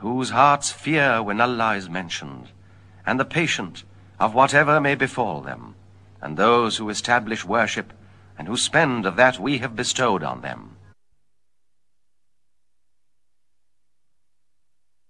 whose hearts fear when Allah is mentioned, and the patient of whatever may befall them, and those who establish worship, and who spend of that we have bestowed on them.